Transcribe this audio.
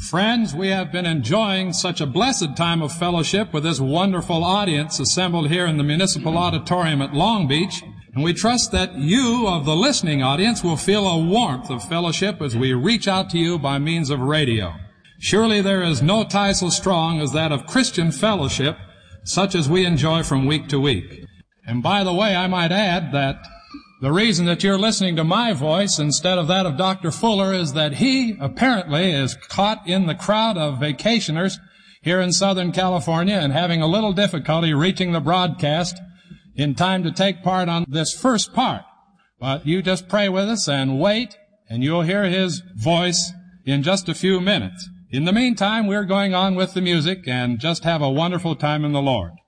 Friends, we have been enjoying such a blessed time of fellowship with this wonderful audience assembled here in the Municipal Auditorium at Long Beach, and we trust that you of the listening audience will feel a warmth of fellowship as we reach out to you by means of radio. Surely there is no tie so strong as that of Christian fellowship, such as we enjoy from week to week. And by the way, I might add that the reason that you're listening to my voice instead of that of Dr. Fuller is that he apparently is caught in the crowd of vacationers here in Southern California and having a little difficulty reaching the broadcast in time to take part on this first part. But you just pray with us and wait, and you'll hear his voice in just a few minutes. In the meantime, we're going on with the music and just have a wonderful time in the Lord.